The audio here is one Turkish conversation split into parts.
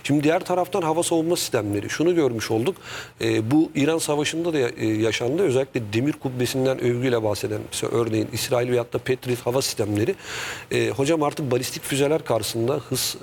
Şimdi diğer taraftan hava savunma sistemleri. Şunu görmüş olduk. Bu İran Savaşı'nda da yaşandı. Özellikle demir kubbesinden övgüyle bahseden mesela örneğin İsrail veyahut da Patriot hava sistemleri. Hocam artık balistik füzeler karşısında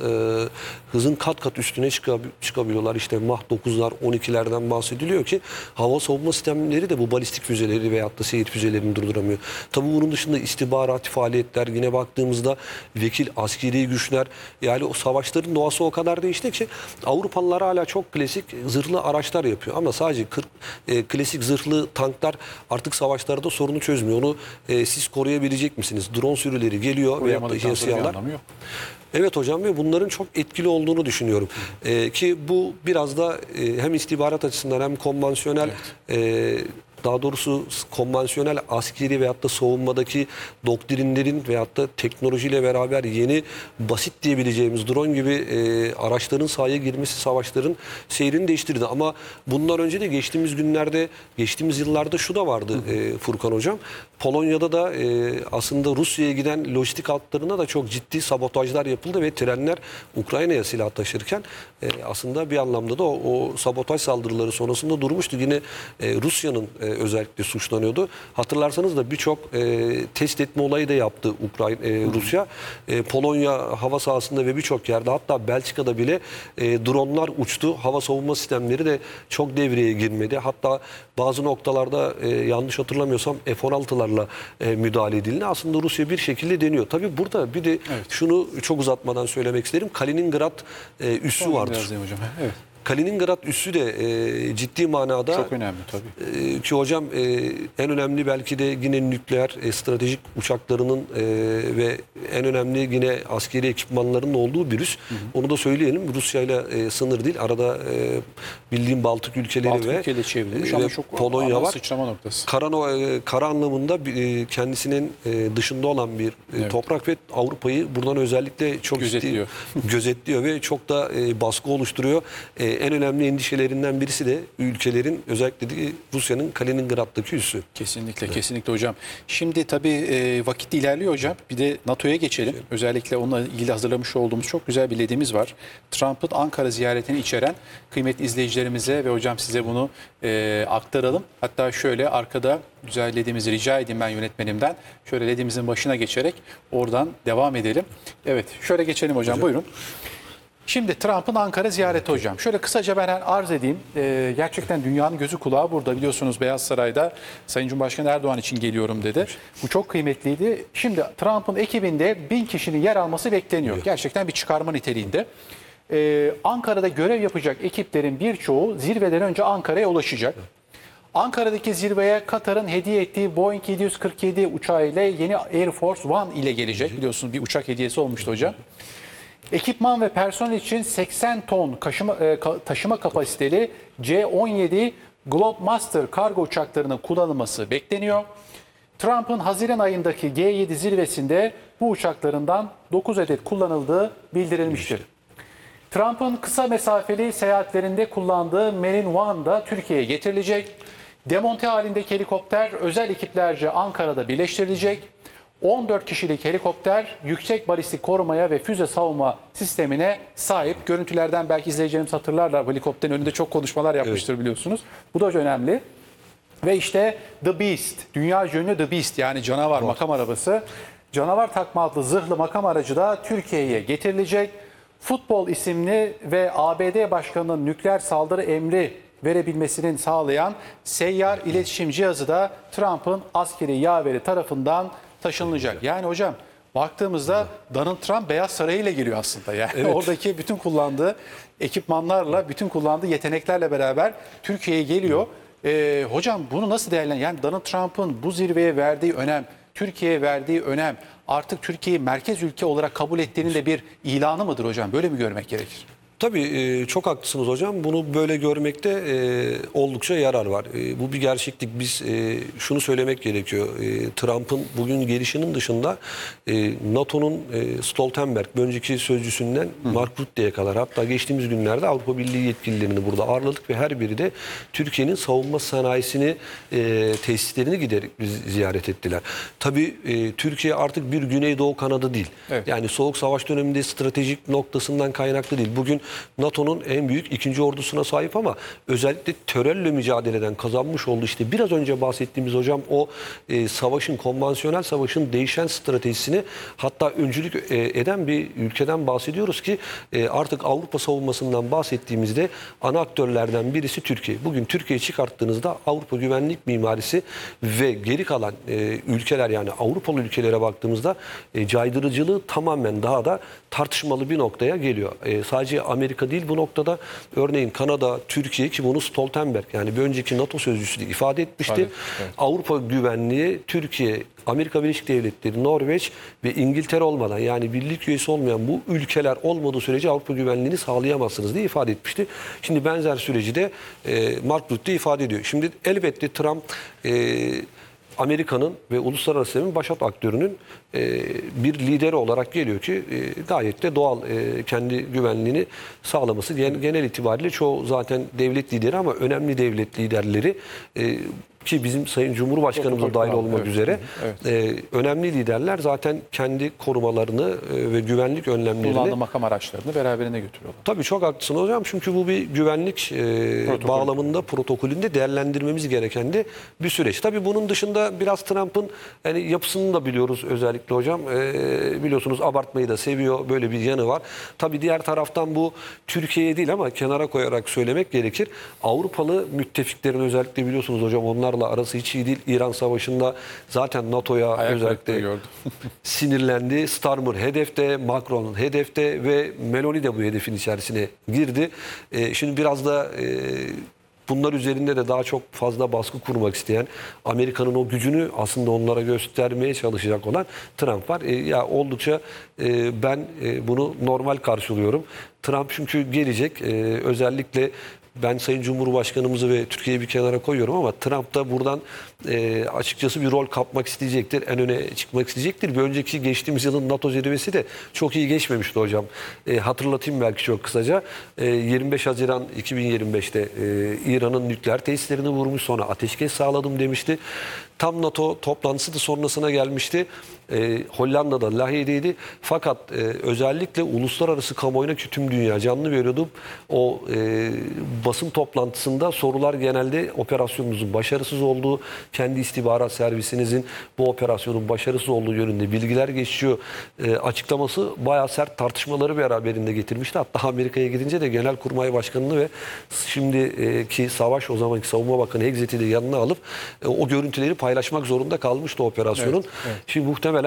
hızın kat kat üstüne çıkabiliyorlar. İşte Mach 9'lar 12'lerden bahsediliyor ki hava savunma sistemleri de bu balistik füzeleri veyahut da seyir füzelerini durduramıyor. Tabii bunun dışında istihbarati faaliyetler, yine baktığımızda vekil askeri güçler, yani o savaşların doğası o kadar değişti ki Avrupalılar hala çok klasik zırhlı araçlar yapıyor. Ama sadece klasik zırhlı tanklar artık savaşlarda sorunu çözmüyor. Onu siz koruyabilecek misiniz? Drone sürüleri geliyor veyahut da JSA'lar. Evet hocam, ve bunların çok etkili olduğunu düşünüyorum. Ki bu biraz da hem istihbarat açısından hem konvansiyonel daha doğrusu konvansiyonel askeri veyahut da savunmadaki doktrinlerin veyahut da teknolojiyle beraber yeni basit diyebileceğimiz drone gibi araçların sahaya girmesi savaşların seyrini değiştirdi. Ama bundan önce de geçtiğimiz yıllarda şu da vardı Furkan hocam. Polonya'da da aslında Rusya'ya giden lojistik hatlarına da çok ciddi sabotajlar yapıldı ve trenler Ukrayna'ya silah taşırken aslında bir anlamda da o sabotaj saldırıları sonrasında durmuştu. Yine Rusya'nın özellikle suçlanıyordu. Hatırlarsanız da birçok test etme olayı da yaptı Rusya. Polonya hava sahasında ve birçok yerde, hatta Belçika'da bile dronlar uçtu. Hava savunma sistemleri de çok devreye girmedi. Hatta bazı noktalarda yanlış hatırlamıyorsam F-16'larla müdahale edildi. Aslında Rusya bir şekilde deniyor. Tabii burada bir de şunu çok uzatmadan söylemek isterim. Kaliningrad üssü vardır. Hocam. Evet. Kaliningrad üssü de ciddi manada çok önemli tabii. Ki hocam en önemli belki de yine nükleer stratejik uçaklarının ve en önemli yine askeri ekipmanlarının olduğu bir üs. Onu da söyleyelim. Rusya ile sınır değil. Arada bildiğim Baltık ülkeleri ve çevrilmiş ama çok Polonya var. Sıçrama noktası. Kara anlamında kendisinin dışında olan bir toprak ve Avrupa'yı buradan özellikle çok gözetliyor ve çok da baskı oluşturuyor. En önemli endişelerinden birisi de ülkelerin, özellikle de Rusya'nın Kaliningrad'daki üssü. Kesinlikle, kesinlikle hocam. Şimdi tabii vakit ilerliyor hocam. Bir de NATO'ya geçelim. Özellikle onunla ilgili hazırlamış olduğumuz çok güzel bir ledimiz var. Trump'ın Ankara ziyaretini içeren, kıymetli izleyicilerimize ve hocam size bunu aktaralım. Hatta şöyle arkada güzel ledimizi rica edeyim ben yönetmenimden. Şöyle ledimizin başına geçerek oradan devam edelim. Evet, şöyle geçelim hocam. Buyurun. Şimdi Trump'ın Ankara ziyareti hocam. Şöyle kısaca ben arz edeyim. Gerçekten dünyanın gözü kulağı burada. Biliyorsunuz Beyaz Saray'da Sayın Cumhurbaşkanı Erdoğan için geliyorum dedi. Bu çok kıymetliydi. Şimdi Trump'ın ekibinde 1000 kişinin yer alması bekleniyor. Gerçekten bir çıkarma niteliğinde. Ankara'da görev yapacak ekiplerin birçoğu zirveden önce Ankara'ya ulaşacak. Ankara'daki zirveye Katar'ın hediye ettiği Boeing 747 uçağıyla yeni Air Force One ile gelecek. Biliyorsunuz bir uçak hediyesi olmuştu hocam. Ekipman ve personel için 80 ton taşıma kapasiteli C-17 Globemaster kargo uçaklarının kullanılması bekleniyor. Trump'ın Haziran ayındaki G7 zirvesinde bu uçaklarından 9 adet kullanıldığı bildirilmiştir. Trump'ın kısa mesafeli seyahatlerinde kullandığı Marine One da Türkiye'ye getirilecek. Demonte halindeki helikopter özel ekiplerce Ankara'da birleştirilecek. 14 kişilik helikopter yüksek balistik korumaya ve füze savunma sistemine sahip. Görüntülerden belki izleyicilerimiz hatırlarlar. Helikopterin önünde çok konuşmalar yapmıştır biliyorsunuz. Bu da önemli. Ve işte The Beast, dünya ünlü The Beast yani canavar makam arabası. Canavar takma adlı zırhlı makam aracı da Türkiye'ye getirilecek. Futbol isimli ve ABD Başkanı'nın nükleer saldırı emri verebilmesini sağlayan seyyar iletişim cihazı da Trump'ın askeri yaveri tarafından taşınacak. Yani hocam baktığımızda Donald Trump Beyaz Saray ile geliyor aslında. Yani oradaki bütün kullandığı ekipmanlarla, bütün kullandığı yeteneklerle beraber Türkiye'ye geliyor. Hocam bunu nasıl değerlendiriyorsunuz? Yani Donald Trump'ın bu zirveye verdiği önem, Türkiye'ye verdiği önem artık Türkiye'yi merkez ülke olarak kabul ettiğinin de bir ilanı mıdır hocam? Böyle mi görmek gerekir? Tabii çok haklısınız hocam. Bunu böyle görmekte oldukça yarar var. Bu bir gerçeklik. Biz şunu söylemek gerekiyor. Trump'ın bugün gelişinin dışında NATO'nun Stoltenberg, önceki sözcüsünden Mark Rutte'ye kadar, hatta geçtiğimiz günlerde Avrupa Birliği yetkililerini burada ağırladık ve her biri de Türkiye'nin savunma sanayisini, tesislerini ziyaret ettiler. Tabii Türkiye artık bir Güneydoğu kanadı değil. Evet. Yani Soğuk Savaş döneminde stratejik noktasından kaynaklı değil. Bugün NATO'nun en büyük ikinci ordusuna sahip ama özellikle terörle mücadeleden kazanmış olduğu işte biraz önce bahsettiğimiz hocam o savaşın, konvansiyonel savaşın değişen stratejisini hatta öncülük eden bir ülkeden bahsediyoruz ki artık Avrupa savunmasından bahsettiğimizde ana aktörlerden birisi Türkiye. Bugün Türkiye'yi çıkarttığınızda Avrupa güvenlik mimarisi ve geri kalan ülkeler yani Avrupalı ülkelere baktığımızda caydırıcılığı tamamen daha da tartışmalı bir noktaya geliyor. Sadece Amerika değil bu noktada örneğin Kanada, Türkiye ki bunu Stoltenberg yani bir önceki NATO sözcüsü de ifade etmişti. Evet. Avrupa güvenliği Türkiye, Amerika Birleşik Devletleri, Norveç ve İngiltere olmadan yani birlik üyesi olmayan bu ülkeler olmadığı sürece Avrupa güvenliğini sağlayamazsınız diye ifade etmişti. Şimdi benzer süreci de Mark Rutte ifade ediyor. Şimdi elbette Trump Amerika'nın ve uluslararası sistemin başat aktörünün bir lideri olarak geliyor ki gayet de doğal kendi güvenliğini sağlaması. Genel itibariyle çoğu zaten devlet lideri ama önemli devlet liderleri ki bizim Sayın Cumhurbaşkanımız da dahil olmak üzere önemli liderler zaten kendi korumalarını ve güvenlik önlemlerini kullandığı makam araçlarını beraberine götürüyorlar. Tabii çok haklısın hocam çünkü bu bir güvenlik bağlamında protokolünde değerlendirmemiz gereken de bir süreç. Tabii bunun dışında biraz Trump'ın yani yapısını da biliyoruz özellikle hocam. Biliyorsunuz abartmayı da seviyor böyle bir yanı var. Tabii diğer taraftan bu Türkiye'ye değil ama kenara koyarak söylemek gerekir. Avrupalı müttefiklerin özellikle biliyorsunuz hocam onlarla arası hiç iyi değil. İran Savaşı'nda zaten NATO'ya özellikle sinirlendi. Starmer hedefte, Macron hedefte ve Meloni de bu hedefin içerisine girdi. Şimdi biraz da bunlar üzerinde de daha çok fazla baskı kurmak isteyen, Amerika'nın o gücünü aslında onlara göstermeye çalışacak olan Trump var. Ya oldukça ben bunu normal karşılıyorum. Trump çünkü gelecek özellikle ben Sayın Cumhurbaşkanımızı ve Türkiye'yi bir kenara koyuyorum ama Trump da buradan açıkçası bir rol kapmak isteyecektir. En öne çıkmak isteyecektir. Bir önceki geçtiğimiz yılın NATO zirvesi de çok iyi geçmemişti hocam. Hatırlatayım belki çok kısaca. 25 Haziran 2025'te İran'ın nükleer tesislerini vurmuş sonra ateşkes sağladım demişti. Tam NATO toplantısı da sonrasına gelmişti. Hollanda'da Lahey'deydi. Fakat özellikle uluslararası kamuoyuna ki tüm dünya canlı veriyordum. O basın toplantısında sorular genelde operasyonunuzun başarısız olduğu, kendi istihbarat servisinizin bu operasyonun başarısız olduğu yönünde bilgiler geçiyor. Açıklaması bayağı sert tartışmaları beraberinde getirmişti. Hatta Amerika'ya gidince de Genelkurmay Başkanı'nı ve şimdiki Savaş o zamanki Savunma Bakanı Hegzet'i de yanına alıp o görüntüleri paylaşmak zorunda kalmıştı operasyonun. Evet. Şimdi muhtemelen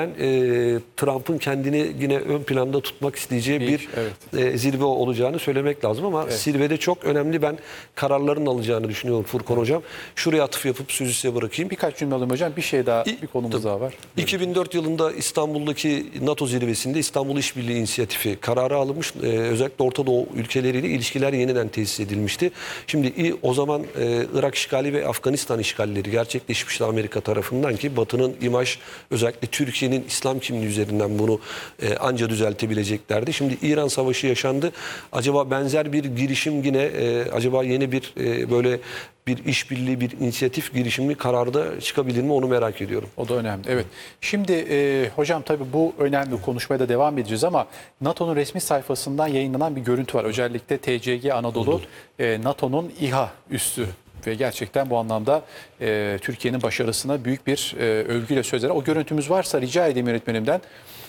Trump'ın kendini yine ön planda tutmak isteyeceği bir zirve olacağını söylemek lazım ama zirvede çok önemli ben kararların alacağını düşünüyorum Furkan Hocam. Şuraya atıf yapıp sözü size bırakayım. Birkaç cümle alayım hocam. Bir şey daha, bir konumuz daha var. 2004 yılında İstanbul'daki NATO zirvesinde İstanbul İşbirliği İnisiyatifi kararı alınmış. Özellikle Orta Doğu ülkeleriyle ilişkiler yeniden tesis edilmişti. Şimdi o zaman Irak işgali ve Afganistan işgalleri gerçekleşmişti Amerika tarafından ki Batı'nın imaj özellikle Türkiye'nin İslam kimliği üzerinden bunu anca düzeltebileceklerdi. Şimdi İran Savaşı yaşandı. Acaba benzer bir girişim yine acaba yeni bir böyle bir işbirliği, bir inisiyatif girişimi kararda çıkabilir mi onu merak ediyorum. O da önemli. Evet. Şimdi hocam tabii bu önemli konuşmaya da devam edeceğiz ama NATO'nun resmi sayfasından yayınlanan bir görüntü var. Özellikle TCG Anadolu NATO'nun İHA üssü ve gerçekten bu anlamda Türkiye'nin başarısına büyük bir övgüyle sözler. O görüntümüz varsa rica edeyim yönetmenimden.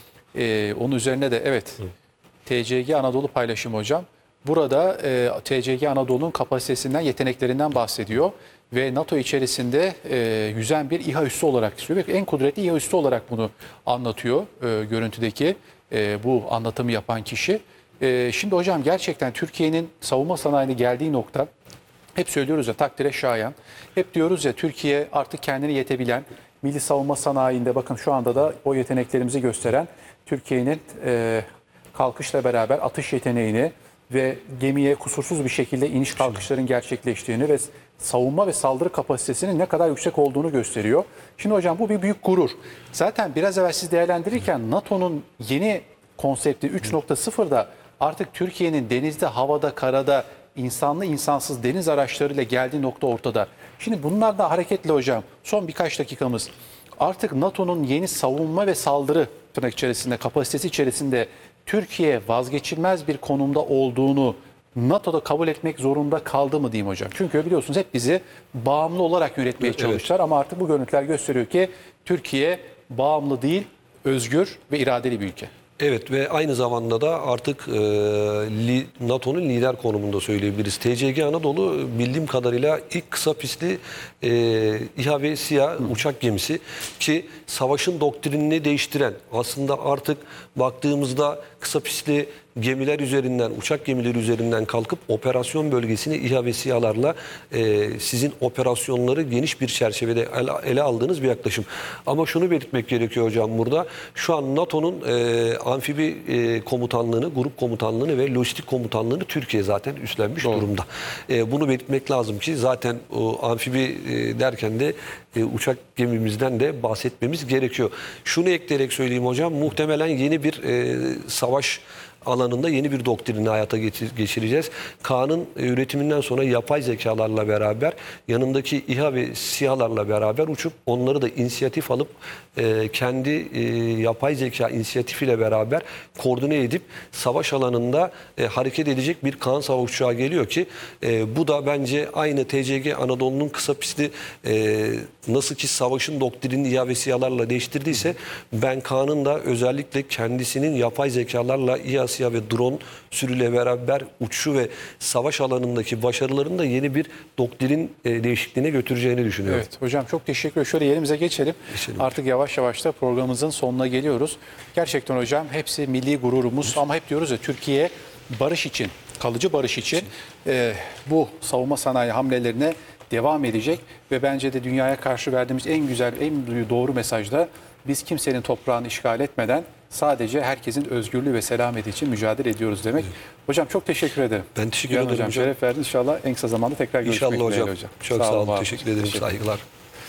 Onun üzerine de TCG Anadolu paylaşımı hocam. Burada TCG Anadolu'nun kapasitesinden, yeteneklerinden bahsediyor ve NATO içerisinde yüzen bir İHA üssü olarak istiyor ve en kudretli İHA üssü olarak bunu anlatıyor görüntüdeki bu anlatımı yapan kişi. Şimdi hocam gerçekten Türkiye'nin savunma sanayine geldiği nokta hep söylüyoruz ya takdire şayan. Hep diyoruz ya Türkiye artık kendini yetebilen, milli savunma sanayinde bakın şu anda da o yeteneklerimizi gösteren Türkiye'nin kalkışla beraber atış yeteneğini ve gemiye kusursuz bir şekilde iniş kalkışların gerçekleştiğini ve savunma ve saldırı kapasitesinin ne kadar yüksek olduğunu gösteriyor. Şimdi hocam bu bir büyük gurur. Zaten biraz evvel siz değerlendirirken NATO'nun yeni konsepti 3.0'da artık Türkiye'nin denizde, havada, karada insanlı insansız deniz araçlarıyla geldiği nokta ortada. Şimdi bunlardan hareketle hocam son birkaç dakikamız artık NATO'nun yeni savunma ve saldırı tırnak içerisinde kapasitesi içerisinde Türkiye vazgeçilmez bir konumda olduğunu NATO'da kabul etmek zorunda kaldı mı diyeyim hocam? Çünkü biliyorsunuz hep bizi bağımlı olarak yönetmeye çalıştılar ama artık bu görüntüler gösteriyor ki Türkiye bağımlı değil, özgür ve iradeli bir ülke. Evet ve aynı zamanda da artık NATO'nun lider konumunda söyleyebiliriz. TCG Anadolu bildiğim kadarıyla ilk kısa pistli İHA ve SİHA uçak gemisi ki savaşın doktrinini değiştiren, aslında artık baktığımızda kısa pistli gemiler üzerinden, uçak gemileri üzerinden kalkıp operasyon bölgesini İHA ve SİHA'larla sizin operasyonları geniş bir çerçevede ele aldığınız bir yaklaşım. Ama şunu belirtmek gerekiyor hocam burada. Şu an NATO'nun amfibi komutanlığını, grup komutanlığını ve lojistik komutanlığını Türkiye zaten üstlenmiş durumda. Bunu belirtmek lazım ki zaten o amfibi derken de uçak gemimizden de bahsetmemiz gerekiyor. Şunu ekleyerek söyleyeyim hocam, muhtemelen yeni bir savaş alanında yeni bir doktrini hayata geçireceğiz. Kaan'ın üretiminden sonra yapay zekalarla beraber yanındaki İHA ve SİHA'larla beraber uçup onları da inisiyatif alıp kendi yapay zeka inisiyatifiyle beraber koordine edip savaş alanında hareket edecek bir Kaan savaş uçağı geliyor ki bu da bence aynı TCG Anadolu'nun kısa pistli nasıl ki savaşın doktrinini İHA ve SİHA'larla değiştirdiyse ben Kaan'ın da özellikle kendisinin yapay zekalarla İHA, SİHA ve drone sürüyle beraber uçuşu ve savaş alanındaki başarılarını da yeni bir doktrin değişikliğine götüreceğini düşünüyorum. Evet hocam çok teşekkür ederim. Şöyle yerimize geçelim. Artık yavaş yavaş da programımızın sonuna geliyoruz. Gerçekten hocam hepsi milli gururumuz ama hep diyoruz ya Türkiye barış için, kalıcı barış için bu savunma sanayi hamlelerine devam edecek ve bence de dünyaya karşı verdiğimiz en güzel, en doğru mesaj da biz kimsenin toprağını işgal etmeden sadece herkesin özgürlüğü ve selameti için mücadele ediyoruz demek. Hocam çok teşekkür ederim. Ben teşekkür ederim hocam. Şeref verdiniz. İnşallah en kısa zamanda tekrar görüşmek İnşallah dileğiyle hocam. Çok sağ olun. Teşekkür ederim. Saygılar.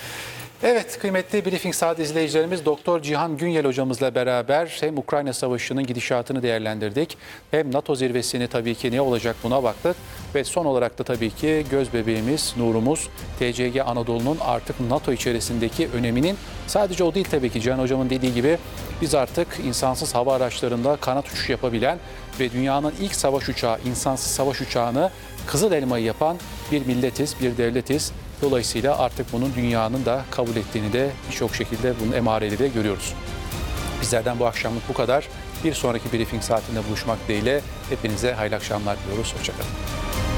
Evet kıymetli Briefing Saat izleyicilerimiz Doktor Cihan Günyel hocamızla beraber hem Ukrayna Savaşı'nın gidişatını değerlendirdik hem NATO zirvesini tabii ki ne olacak buna baktık ve son olarak da tabii ki göz bebeğimiz, nurumuz TCG Anadolu'nun artık NATO içerisindeki öneminin sadece o değil tabii ki Cihan hocamın dediği gibi biz artık insansız hava araçlarında kanat uçuşu yapabilen ve dünyanın ilk savaş uçağı, insansız savaş uçağını Kızıl Elma'yı yapan bir milletiz, bir devletiz. Dolayısıyla artık bunun dünyanın da kabul ettiğini de birçok şekilde bunun emareleri de görüyoruz. Bizlerden bu akşamlık bu kadar. Bir sonraki briefing saatinde buluşmak dileğiyle hepinize hayırlı akşamlar diliyoruz. Hoşçakalın.